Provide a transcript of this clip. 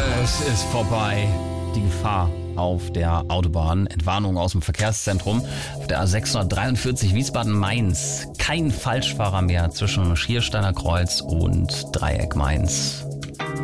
Es ist vorbei. Die Gefahr auf der Autobahn. Entwarnung aus dem Verkehrszentrum. Auf der A643 Wiesbaden-Mainz. Kein Falschfahrer mehr zwischen Schiersteiner Kreuz und Dreieck Mainz.